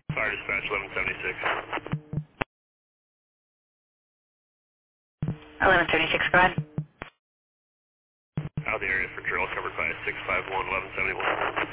Fire dispatch 1176. 1176, go ahead. Out of the area for drill covered by 651 1171.